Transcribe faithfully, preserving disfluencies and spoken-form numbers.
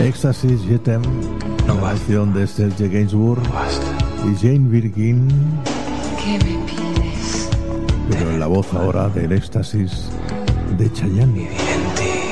Éxtasis, Je t'aime, No una basta. canción de Serge Gainsbourg Basta. y Jane Birkin, ¿Qué me pides? pero en la voz ahora del Éxtasis de Chayanne.